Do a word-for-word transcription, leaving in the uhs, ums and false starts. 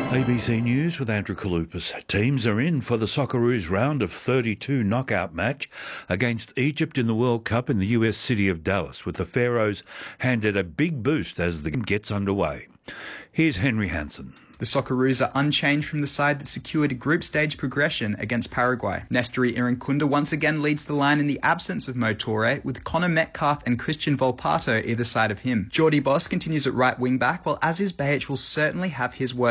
A B C News with Andrew Kalupas. Teams are in for the Socceroos round of thirty-two knockout match against Egypt in the World Cup in the U S city of Dallas, with the Pharaohs handed a big boost as the game gets underway. Here's Henry Hansen. The Socceroos are unchanged from the side that secured a group stage progression against Paraguay. Nestori Irankunda once again leads the line in the absence of Mo Toure, with Connor Metcalfe and Christian Volpato either side of him. Jordy Boss continues at right wing back, while Aziz Behich will certainly have his work